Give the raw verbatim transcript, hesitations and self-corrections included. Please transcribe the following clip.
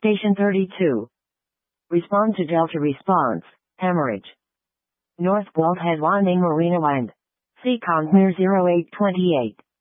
Station thirty-two. Respond to Delta response. Hemorrhage. North Walt head warning marina wind. Sea count near zero eight twenty-eight.